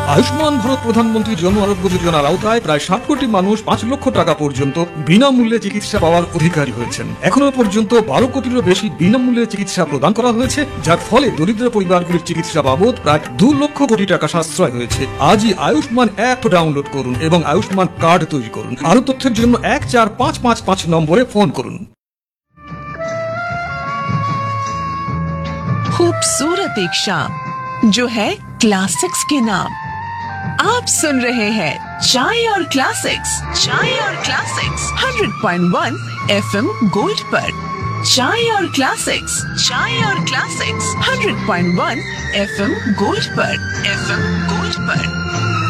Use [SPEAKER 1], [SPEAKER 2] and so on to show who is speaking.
[SPEAKER 1] আয়ুষ্মান ভারত প্রধানমন্ত্রী জন আরোগ্য যোজনার আওতায় প্রায় 60 কোটি মানুষ 5 লক্ষ টাকা পর্যন্ত বিনামূল্যে চিকিৎসা পাওয়ার অধিকারী হয়েছেন। এখনো পর্যন্ত 12 কোটিরও বেশি বিনামূল্যে চিকিৎসা প্রদান করা হয়েছে, যার ফলে দরিদ্র পরিবারগুলির চিকিৎসা বাবদ প্রায় 2 লক্ষ কোটি টাকা সাশ্রয় হয়েছে। আজই আয়ুষ্মান অ্যাপ ডাউনলোড করুন এবং আয়ুষ্মান কার্ড তৈরি করুন। আরো তথ্যের জন্য 14555 নম্বরে ফোন করুন।
[SPEAKER 2] खूबसूरत एक शाम जो है क्लासिक्स के नाम। आप सुन रहे हैं चाय और क्लासिक्स 100.1 FM गोल्ड पर। चाय और क्लासिक्स 100.1 FM गोल्ड पर।